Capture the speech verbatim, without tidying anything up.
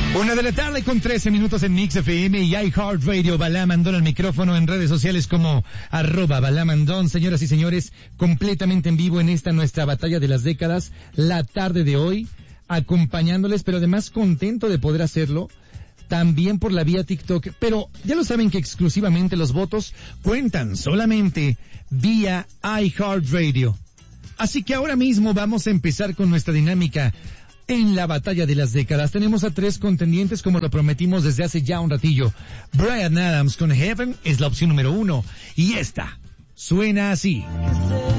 Una de la tarde con trece minutos en Mix F M y iHeartRadio. Balamandón al micrófono, en redes sociales como arroba Balamandón. Señoras y señores, completamente en vivo en esta nuestra batalla de las décadas, la tarde de hoy, acompañándoles, pero además contento de poder hacerlo, también por la vía TikTok. Pero ya lo saben que exclusivamente los votos cuentan solamente vía iHeartRadio. Así que ahora mismo vamos a empezar con nuestra dinámica. En la batalla de las décadas tenemos a tres contendientes como lo prometimos desde hace ya un ratillo. Bryan Adams con Heaven es la opción número uno y esta suena así.